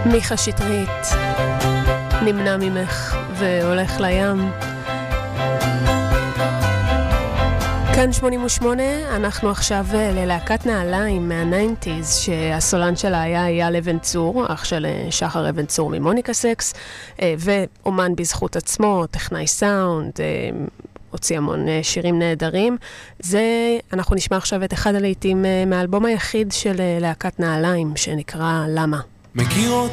מיכה שטרית, נמנע ממך והולך לים. כאן 88, אנחנו עכשיו ללהקת נעליים מה-90s, שהסולן שלה היה אייל אבן צור, אח של שחר אבן צור ממוניקה סקס, ואומן בזכות עצמו, טכנאי סאונד, הוציא המון שירים נהדרים. אנחנו נשמע עכשיו את אחד הלהיטים מהאלבום היחיד של להקת נעליים, שנקרא למה. מכיר